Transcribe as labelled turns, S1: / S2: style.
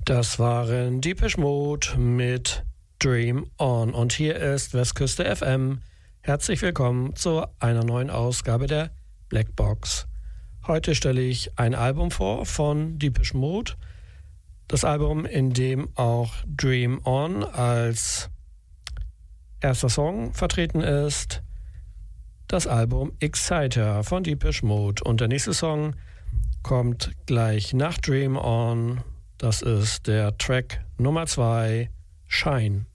S1: Das waren Depeche Mode mit Dream On. Und hier ist Westküste FM. Herzlich willkommen zu einer neuen Ausgabe der Blackbox. Heute stelle ich ein Album vor von Depeche Mode. Das Album, in dem auch Dream On als erster Song vertreten ist. Das Album Exciter von Depeche Mode. Und der nächste Song kommt gleich nach Dream On. Das ist der Track Nummer 2, Shine.